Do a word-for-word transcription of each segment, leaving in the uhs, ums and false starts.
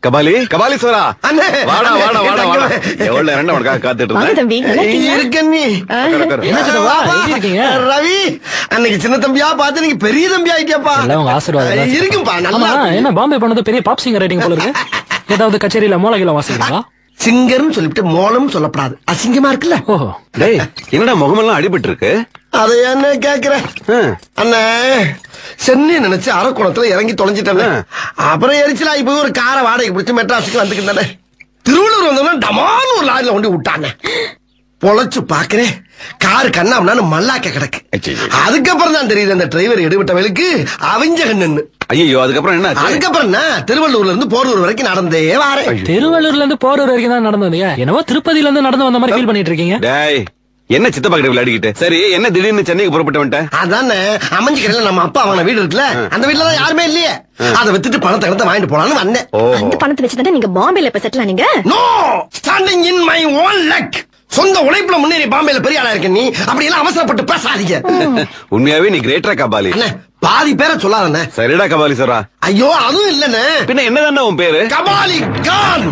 கபாலி கபாலீஸ்வரா அண்ணே வாடா வாடா வாடா வாடா எவ்வளவு நேரம் உனக்காக காத்துட்டு வாங்க இருந்தேன். தம்பி, நல்லா இருக்கீங்களா? இருக்கேன் நீ உட்காரு, உட்காரு. என்ன சித்தப்பா, எப்படி இருக்கீங்க? ரவி அன்னைக்கு சின்ன தம்பியா பார்த்து நீங்க பெரிய தம்பி ஆயிட்டியாப்பா. எல்லாம் உங்க ஆசீர்வாதம் தான். இருக்கும்பா ஆமா, நல்லா இருக்கு. என்ன பாம்பே போனது பெரிய பாப் சிங்கர் ரைட்டிங் போல இருக்கு. ஏதாவது கச்சேரியில மோளகில வாசிக்கிறீங்களா? சிங்கர்னு சொல்லிட்டு மோளம் சொல்லப்படாது, அசிங்கமா இருக்குல்ல. ஓஹோ, டேய் என்னடா முகமெல்லாம் அடிபட்டு இருக்கு? அதை என்ன கேக்குற ஆ. அண்ணே, சென்னை நினைச்சு அரக்குணத்துல இறங்கி தொலைஞ்சிட்டேன். அப்புறம் எரிச்சலாகி போய் ஒரு காரை வாடகை பிடிச்சு மெட்ராஸுக்கு வந்துக்கிட்டே திருவள்ளூர் வந்தோம்னா டமான்னு ஒரு லாரில கொண்டு விட்டாங்க. பொழைச்சு பாக்குறேன், காரு கண்ணாமண்ணு மல்லாக்க கிடக்கு. ஐயையோ. அதுக்கப்புறம் தான் தெரியுது அந்த டிரைவர் எடுபட்டவளுக்கு அவிஞ்ச கண்ணு. ஐயோ அதுக்கப்புறம் என்ன ஆச்சு? அதுக்கப்புறம் என்ன, திருவள்ளூர்ல இருந்து போரூர் வரைக்கும் நடந்தே வாரேன். திருவள்ளூர்ல இருந்து போரூர் வரைக்கும் தான் நடந்து வந்தீங்க. என்னவோ திருப்பதியில இருந்து நடந்து வந்த மாதிரி ஃபீல் பண்ணிட்டு இருக்கீங்க. டேய் என்ன சித்தப்பா கிட்ட விளையாடிக்கிட்டு? சரி என்ன திடீர்னு சென்னைக்கு புறப்பட்டு வந்துட்டேன்? அதானே அமைஞ்சுக்கிறதுல நம்ம அப்பா அவன வீடு இருக்குல்ல, அந்த வீட்டுல தான் யாருமே இல்லையே. அதை வித்துட்டு பணத்தை கடத்த வாங்கிட்டு போலான்னு வந்தேன். ஓஹோ அந்த பணத்தை வச்சுதானே நீங்க பாம்பேல இப்ப settle ஆனீங்க. No standing in my own luck. சொந்த உழைப்புல முன்னேறி பாம்பேல பெரிய ஆளா இருக்க நீ அப்படி எல்லாம் அவசரப்பட்டு பேசாதீங்க. உண்மையாவே நீ கிரேட்டரா கபாலி. அண்ணே பாதி பேரை சொல்லாதண்ணே. சரிடா கபாலீஸ்வரா. ஐயோ அதுவும் இல்லண்ணே, பின்ன என்னதான்டா உன் பேரு? கபாலி கான்.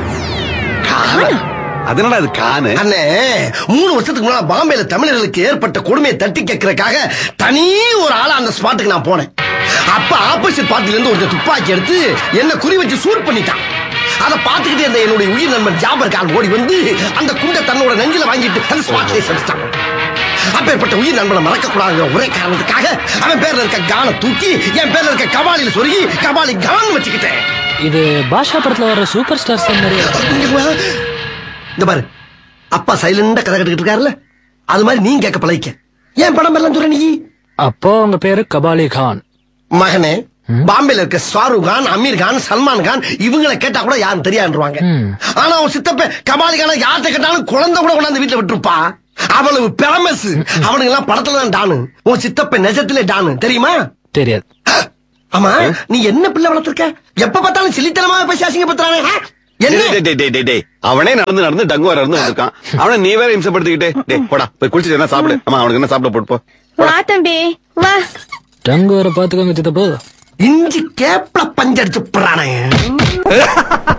அதனால அது கானு. அண்ணே மூணு வருஷத்துக்கு முன்னால பாம்பேல தமிழர்களுக்கு ஏற்பட்ட கொடுமையை தட்டி கேட்கறதுக்காக தனி ஒரு ஆளா அந்த ஸ்பாட்டுக்கு நான் போனேன். அப்ப ஆப்போசிட் பார்ட்டில இருந்து ஒரு துப்பாக்கி எடுத்து என்ன குறி வச்சு சூட் பண்ணிட்டான். அதை பார்த்துக்கிட்டே இருந்த என்னுடைய உயிர் நண்பன் ஜாபர் கான் ஓடி வந்து அந்த குண்டை தன்னோட நெஞ்சில வாங்கிட்டு அந்த ஸ்பாட்லயே செலுத்தான். அப்பேற்பட்ட உயிர் நண்பனை மறக்க கூடாது ஒரே காரணத்துக்காக அவன் பேர்ல இருக்க கானை தூக்கி என் பேர்ல இருக்க கபாலில சொருகி கபாலி கான் வச்சுக்கிட்டேன். இது பாஷா படத்துல வர சூப்பர் ஸ்டார் மாதிரி. இந்த பாரு, அப்பா சைலண்டா கதை கட்டுக்கிட்டு இருக்காருல்ல, அது மாதிரி நீ கேட்க பழகிக்க. ஏன் படம் எல்லாம் சொல்ற நீ? அப்போ உங்க பேரு கபாலி கான். மகனே, பாம்பேல இருக்க ஷாருக் கான், அமீர் கான், சல்மான் கான் இவங்களை கேட்டா கூட யாரும் தெரியாதுவாங்க. ஆனா அவன் சித்தப்ப கபாலி கான யார்கிட்ட கேட்டாலும் குழந்தை கூட கொண்டாந்து வீட்டுல விட்டுருப்பா. அவ்வளவு பேமஸ். அவனுங்க எல்லாம் படத்துல தான் டானு. உன் சித்தப்ப நெஜத்திலே டானு தெரியுமா? தெரியாது. ஆமா, நீ என்ன பிள்ளை வளர்த்திருக்க? எப்ப பார்த்தாலும் சிலித்தனமா பேசி அசிங்கப்படுத்துறானே. என்ன டேய், டேய், டேய், டேய், டேய். அவனே நடந்து நடந்து டங்குவா இருந்து வந்திருக்கான். அவனை நீ வேற இம்சப்படுத்திக்கிட்டே. டேய் போடா போய் குளிச்சுட்டு என்ன சாப்பிடு. ஆமா அவனுக்கு என்ன சாப்பிட போட்டு போ. வா தம்பி வா. டங்கு வர பாத்துக்கோங்க சித்தப்போ. இஞ்சி கேப்ல பஞ்சடிச்சு போறானே.